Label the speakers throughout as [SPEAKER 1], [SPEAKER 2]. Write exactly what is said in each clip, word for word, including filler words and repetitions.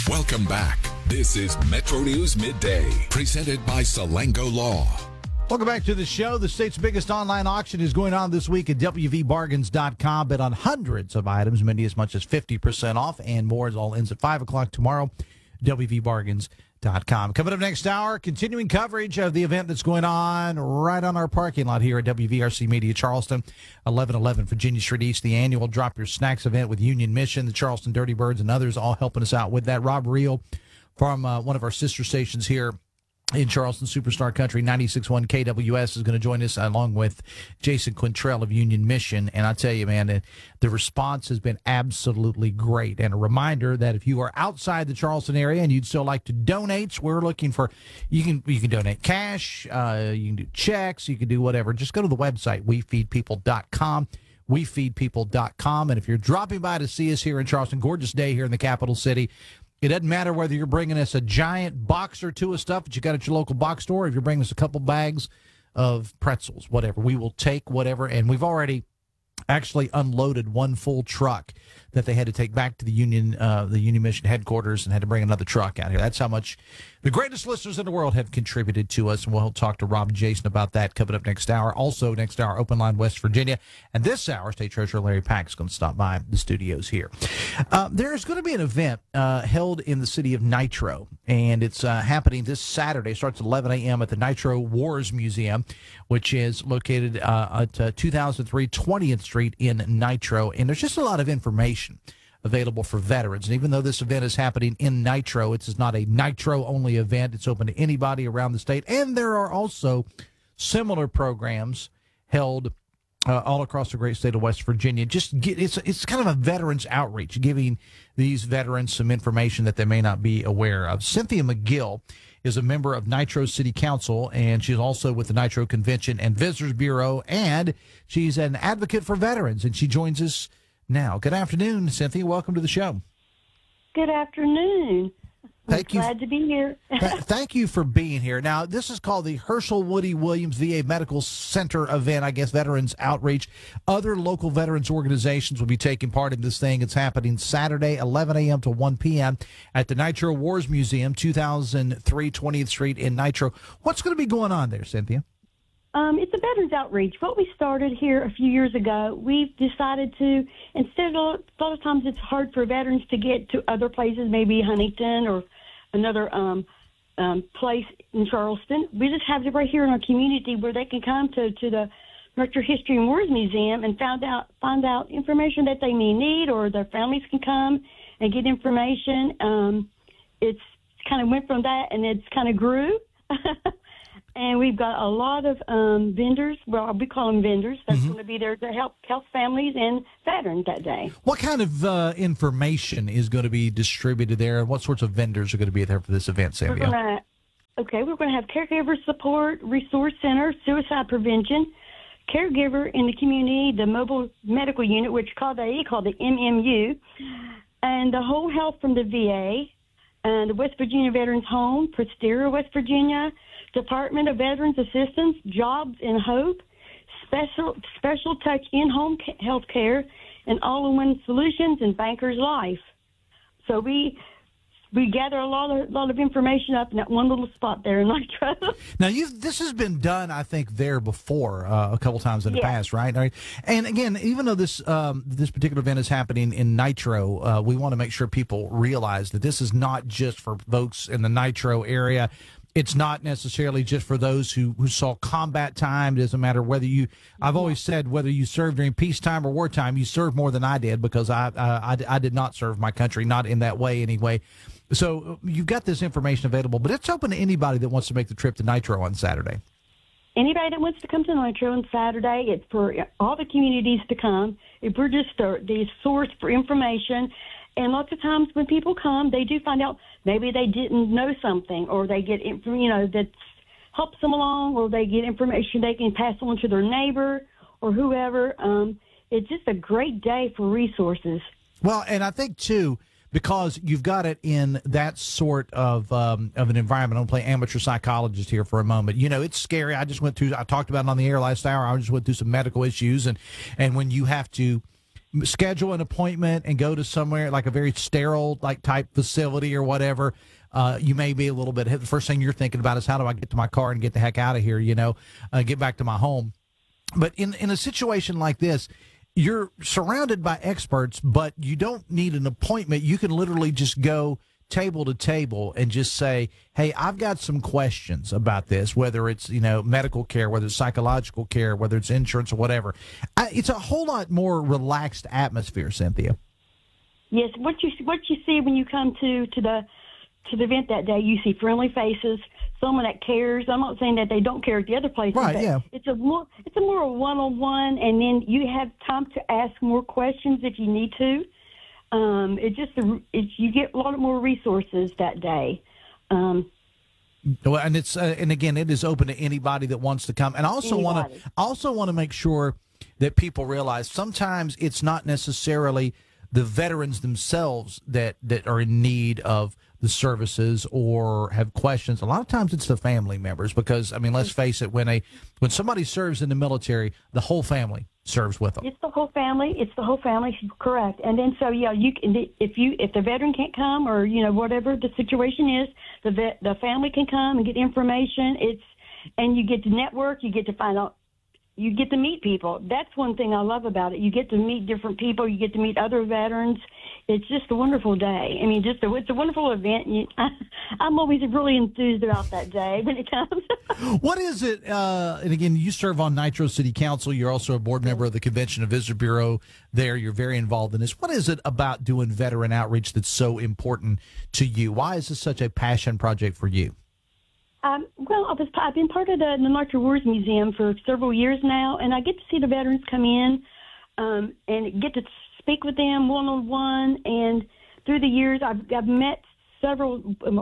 [SPEAKER 1] Welcome back. This is Metro News Midday, presented by Salango Law.
[SPEAKER 2] Welcome back to the show. The state's biggest online auction is going on this week at W V bargains dot com. Bet on hundreds of items, many as much as fifty percent off, and more. It all ends at five o'clock tomorrow. W V bargains dot com. Coming up next hour, continuing coverage of the event that's going on right on our parking lot here at W V R C Media Charleston, eleven eleven Virginia Street East, the annual Drop Your Snacks event with Union Mission, the Charleston Dirty Birds, and others all helping us out with that. Rob Reel from uh, one of our sister stations here in Charleston, Superstar Country, ninety-six point one K W S, is going to join us along with Jason Quintrell of Union Mission. And I tell you, man, the response has been absolutely great. And a reminder that if you are outside the Charleston area and you'd still like to donate, we're looking for, you can you can donate cash, uh, you can do checks, you can do whatever. Just go to the website, we feed people dot com. we feed people dot com. And if you're dropping by to see us here in Charleston, gorgeous day here in the capital city, it doesn't matter whether you're bringing us a giant box or two of stuff that you got at your local box store, if you're bringing us a couple bags of pretzels, whatever. We will take whatever, and we've already actually unloaded one full truck that they had to take back to the Union uh, the Union Mission headquarters and had to bring another truck out here. That's how much the greatest listeners in the world have contributed to us, and we'll talk to Rob and Jason about that coming up next hour. Also, next hour, Open Line West Virginia. And this hour, State Treasurer Larry Pack is going to stop by the studios here. Uh, there's going to be an event uh, held in the city of Nitro, and it's uh, happening this Saturday. It starts at eleven a.m. at the Nitro Wars Museum, which is located uh, at uh, two thousand three twentieth Street in Nitro. And there's just a lot of information available for veterans. And even though this event is happening in Nitro, it's not a Nitro-only event. It's open to anybody around the state. And there are also similar programs held uh, all across the great state of West Virginia. Just get, it's it's kind of a veterans outreach, giving these veterans some information that they may not be aware of. Cynthia McGill is a member of Nitro City Council, and she's also with the Nitro Convention and Visitors Bureau, and she's an advocate for veterans, and she joins us now. Good afternoon, Cynthia. Welcome to the show.
[SPEAKER 3] Good afternoon. I'm
[SPEAKER 2] thank you.
[SPEAKER 3] glad to be here.
[SPEAKER 2] Th- thank you for being here. Now, this is called the Herschel Woody Williams V A Medical Center event, I guess, Veterans Outreach. Other local veterans organizations will be taking part in this thing. It's happening Saturday, eleven a.m. to one p.m. at the Nitro Wars Museum, two thousand three twentieth Street in Nitro. What's going to be going on there, Cynthia?
[SPEAKER 3] Um, it's a veterans outreach. What we started here a few years ago, we've decided to, instead of, a lot of times it's hard for veterans to get to other places, maybe Huntington or another um, um, place in Charleston. We just have it right here in our community where they can come to, to the Nitro History and Wars Museum and find out, find out information that they may need, or their families can come and get information. Um, it's kind of went from that, and it's kind of grew. And we've got a lot of um, vendors. Well, we call them vendors. That's mm-hmm. going to be there to help help families and veterans that day.
[SPEAKER 2] What kind of uh, information is going to be distributed there, and what sorts of vendors are going to be there for this event, Cynthia?
[SPEAKER 3] We're gonna, okay, we're going to have caregiver support, resource center, suicide prevention, caregiver in the community, the mobile medical unit, which called they call the M M U, and the whole health from the V A, and the West Virginia Veterans Home, Prestera, West Virginia, Department of Veterans Assistance, Jobs and Hope, Special Special Touch in-home health care, and All-in-One Solutions and Bankers Life. So we we gather a lot of lot of information up in that one little spot there in Nitro.
[SPEAKER 2] Now, you this has been done, I think, there before uh, a couple times in the
[SPEAKER 3] yeah.
[SPEAKER 2] past, right? right? And again, even though this um, this particular event is happening in Nitro, uh, we want to make sure people realize that this is not just for folks in the Nitro area. It's not necessarily just for those who, who saw combat time. It doesn't matter whether you, I've always said, whether you served during peacetime or wartime, you served more than I did, because I, uh, I, I did not serve my country, not in that way anyway. So you've got this information available, but it's open to anybody that wants to make the trip to Nitro on Saturday.
[SPEAKER 3] Anybody that wants to come to Nitro on Saturday, it's for all the communities to come. If we're just the, the source for information. And lots of times when people come, they do find out maybe they didn't know something, or they get, you know, that helps them along, or they get information they can pass on to their neighbor or whoever. Um, it's just a great day for resources.
[SPEAKER 2] Well, and I think, too, because you've got it in that sort of um, of an environment. I'm going to play amateur psychologist here for a moment. You know, it's scary. I just went through, I talked about it on the air last hour. I just went through some medical issues. And, and when you have to schedule an appointment and go to somewhere like a very sterile like type facility or whatever, uh, you may be a little bit, the first thing you're thinking about is how do I get to my car and get the heck out of here, you know, uh, get back to my home. But in, in a situation like this, you're surrounded by experts, but you don't need an appointment. You can literally just go table to table and just say, hey, I've got some questions about this, whether it's, you know, medical care, whether it's psychological care, whether it's insurance or whatever. I, it's a whole lot more relaxed atmosphere, Cynthia.
[SPEAKER 3] Yes, what you what you see when you come to, to the to the event that day, you see friendly faces, someone that cares. I'm not saying that they don't care at the other places,
[SPEAKER 2] right,
[SPEAKER 3] but
[SPEAKER 2] yeah.
[SPEAKER 3] it's a more it's a more one-on-one, and then you have time to ask more questions if you need to. Um, it just it's you get a lot more resources that day. Um,
[SPEAKER 2] well, and it's uh, and again, it is open to anybody that wants to come. And I also want to also want to make sure that people realize sometimes it's not necessarily the veterans themselves that, that are in need of the services or have questions. A lot of times it's the family members because, I mean, let's face it, when a when somebody serves in the military, the whole family serves with them.
[SPEAKER 3] It's the whole family. It's the whole family, correct. And then so, yeah, you can, if you if the veteran can't come or, you know, whatever the situation is, the vet, the family can come and get information. It's and you get to network, you get to find out, you get to meet people. That's one thing I love about it. You get to meet different people. You get to meet other veterans. It's just a wonderful day. I mean, just a, it's a wonderful event. You, I, I'm always really enthused about that day when it comes.
[SPEAKER 2] What is it? Uh, and again, you serve on Nitro City Council. You're also a board member of the Convention and Visitor Bureau there. You're very involved in this. What is it about doing veteran outreach that's so important to you? Why is this such a passion project for you?
[SPEAKER 3] Um, well, I was, I've been part of the, the Nitro Wars Museum for several years now, and I get to see the veterans come in um, and get to speak with them one-on-one. And through the years, I've, I've met several,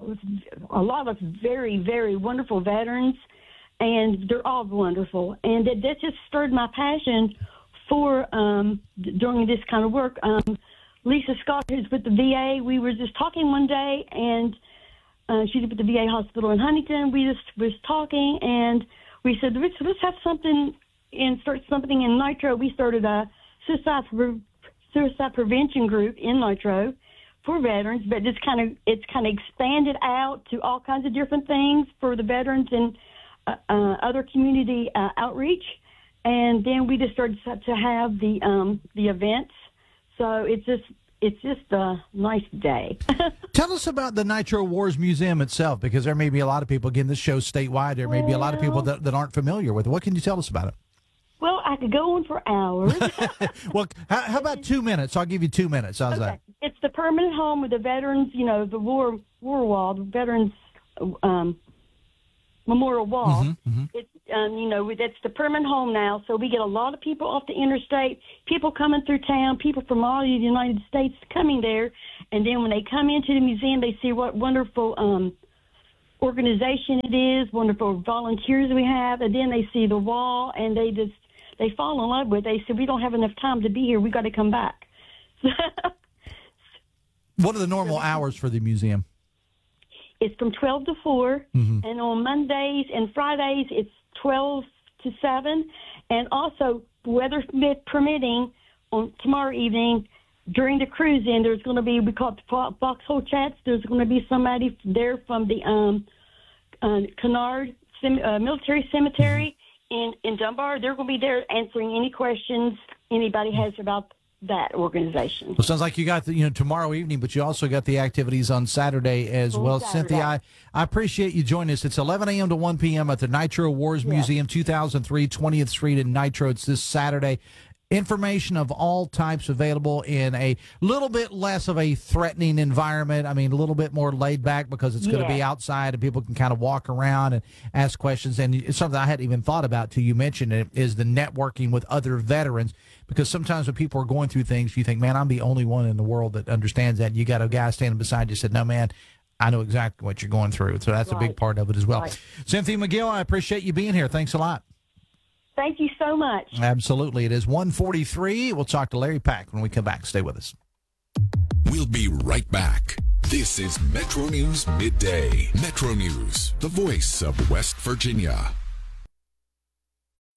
[SPEAKER 3] a lot of very, very wonderful veterans, and they're all wonderful. And that, that just stirred my passion for um, doing this kind of work. Um, Lisa Scott, who's with the V A, we were just talking one day, and Uh, she's at the V A hospital in Huntington. We just was talking, and we said, let's, let's have something and start something in Nitro. We started a suicide pre- suicide prevention group in Nitro for veterans, but it's kind of it's kind of expanded out to all kinds of different things for the veterans and uh, uh, other community uh, outreach. And then we just started to have the um, the events. So it's just. It's just a nice day.
[SPEAKER 2] Tell us about the Nitro Wars Museum itself, because there may be a lot of people, again, this show's statewide, there may well, be a lot of people that, that aren't familiar with it. What can you tell us about it?
[SPEAKER 3] Well, I could go on for hours.
[SPEAKER 2] Well, how, how about two minutes? I'll give you two minutes. How's
[SPEAKER 3] okay.
[SPEAKER 2] that?
[SPEAKER 3] It's the permanent home of the veterans, you know, the war war wall, the veterans um, memorial wall.
[SPEAKER 2] Mm-hmm, mm-hmm.
[SPEAKER 3] It's, um, you know, that's the permanent home now. So we get a lot of people off the interstate, people coming through town, people from all of the United States coming there. And then when they come into the museum, they see what wonderful um, organization it is, wonderful volunteers we have. And then they see the wall, and they just, they fall in love with it. They say, we don't have enough time to be here. We got to come back.
[SPEAKER 2] What are the normal hours for the museum?
[SPEAKER 3] It's from twelve to four,
[SPEAKER 2] mm-hmm.
[SPEAKER 3] and on Mondays and Fridays, it's twelve to seven. And also, weather permitting, on tomorrow evening, during the cruise in, there's going to be, we call it foxhole chats. There's going to be somebody there from the um, uh, Kennard Cem- uh, Military Cemetery in, in Dunbar. They're going to be there answering any questions anybody has about that organization.
[SPEAKER 2] Well, sounds like you got the, you know, tomorrow evening, but you also got the activities on Saturday as on well. Saturday. Cynthia, I, I appreciate you joining us. It's eleven a.m. to one p.m. at the Nitro Wars yeah. Museum, two thousand three, twentieth Street in Nitro. It's this Saturday. Information of all types available in a little bit less of a threatening environment. I mean, a little bit more laid back because it's yeah. going to be outside and people can kind of walk around and ask questions. And it's something I hadn't even thought about till you mentioned it, is the networking with other veterans. Because sometimes when people are going through things, you think, man, I'm the only one in the world that understands that. And you got a guy standing beside you said, no, man, I know exactly what you're going through. So that's right. a big part of it as well. Right. Cynthia McGill, I appreciate you being here. Thanks a lot.
[SPEAKER 3] Thank you so much.
[SPEAKER 2] Absolutely. It is one forty-three. We'll talk to Larry Pack when we come back. Stay with us.
[SPEAKER 1] We'll be right back. This is Metro News Midday. Metro News, the voice of West Virginia.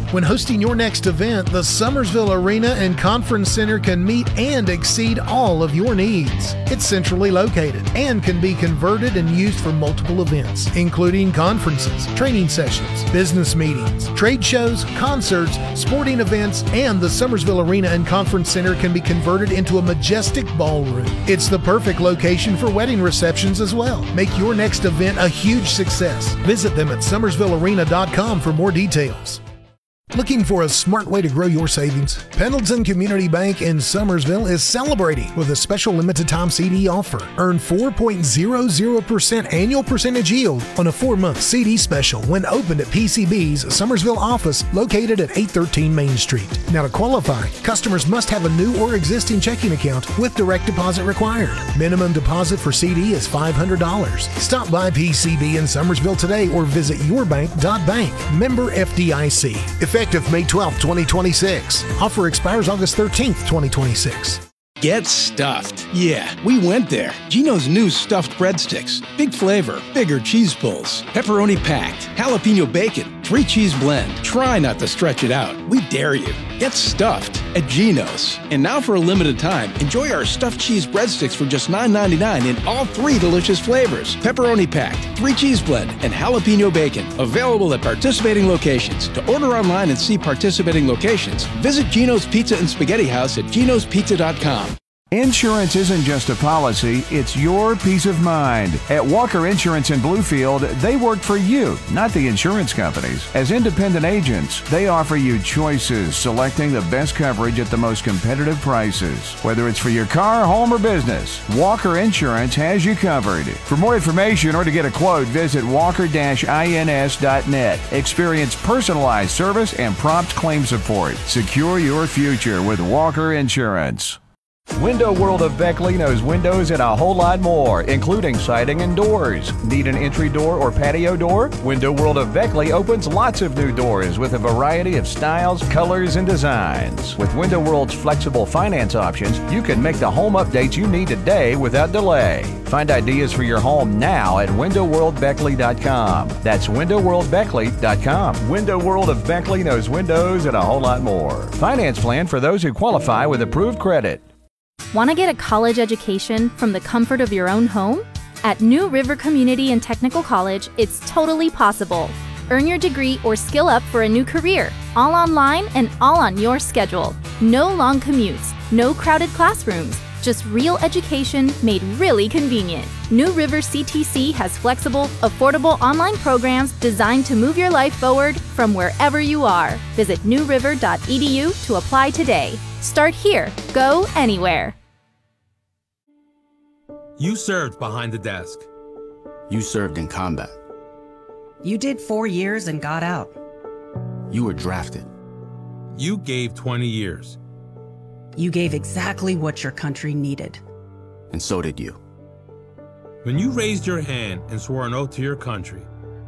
[SPEAKER 4] When hosting your next event, the Summersville Arena and Conference Center can meet and exceed all of your needs. It's centrally located and can be converted and used for multiple events, including conferences, training sessions, business meetings, trade shows, concerts, sporting events, and the Summersville Arena and Conference Center can be converted into a majestic ballroom. It's the perfect location for wedding receptions as well. Make your next event a huge success. Visit them at summersville arena dot com for more details. Looking for a smart way to grow your savings? Pendleton Community Bank in Summersville is celebrating with a special limited time C D offer. Earn four point zero zero percent annual percentage yield on a four-month C D special when opened at P C B's Summersville office located at eight thirteen Main Street. Now to qualify, customers must have a new or existing checking account with direct deposit required. Minimum deposit for C D is five hundred dollars. Stop by P C B in Summersville today or visit yourbank dot bank. Member F D I C. Effective May twelfth, twenty twenty-six. Offer expires August thirteenth, twenty twenty-six.
[SPEAKER 5] Get stuffed. Yeah, we went there. Geno's new stuffed breadsticks. Big flavor, bigger cheese pulls, pepperoni packed, jalapeno bacon, three cheese blend. Try not to stretch it out. We dare you. Get stuffed at Geno's. And now for a limited time, enjoy our stuffed cheese breadsticks for just nine ninety-nine in all three delicious flavors. Pepperoni packed, three cheese blend, and jalapeno bacon. Available at participating locations. To order online and see participating locations, visit Geno's Pizza and Spaghetti House at genos pizza dot com.
[SPEAKER 6] Insurance isn't just a policy, it's your peace of mind. At Walker Insurance in Bluefield, they work for you, not the insurance companies. As independent agents, they offer you choices, selecting the best coverage at the most competitive prices. Whether it's for your car, home, or business, Walker Insurance has you covered. For more information or to get a quote, visit walker dash ins dot net. Experience personalized service and prompt claim support. Secure your future with Walker Insurance. Window World of Beckley knows windows and a whole lot more, including siding and doors. Need an entry door or patio door? Window World of Beckley opens lots of new doors with a variety of styles, colors, and designs. With Window World's flexible finance options, you can make the home updates you need today without delay. Find ideas for your home now at window world beckley dot com. That's window world beckley dot com. Window World of Beckley knows windows and a whole lot more. Finance plan for those who qualify with approved credit.
[SPEAKER 7] Want to get a college education from the comfort of your own home? At New River Community and Technical College, it's totally possible. Earn your degree or skill up for a new career, all online and all on your schedule. No long commutes, no crowded classrooms, just real education made really convenient. New River C T C has flexible, affordable online programs designed to move your life forward from wherever you are. Visit new river dot e d u to apply today. Start here. Go anywhere.
[SPEAKER 8] You served behind the desk.
[SPEAKER 9] You served in combat.
[SPEAKER 10] You did four years and got out.
[SPEAKER 9] You were drafted.
[SPEAKER 8] You gave twenty years.
[SPEAKER 10] You gave exactly what your country needed.
[SPEAKER 9] And so did you.
[SPEAKER 8] When you raised your hand and swore an oath to your country,